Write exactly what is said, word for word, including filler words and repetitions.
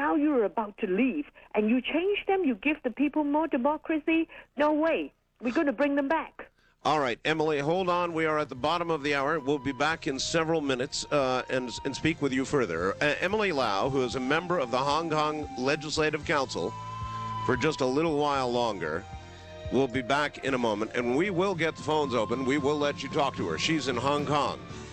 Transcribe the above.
now you're about to leave, and you change them, you give the people more democracy? No way. We're going to bring them back. All right, Emily, hold on. We are at the bottom of the hour. We'll be back in several minutes uh, and, and speak with you further. Uh, Emily Lau, who is a member of the Hong Kong Legislative Council for just a little while longer, will be back in a moment, and we will get the phones open. We will let you talk to her. She's in Hong Kong.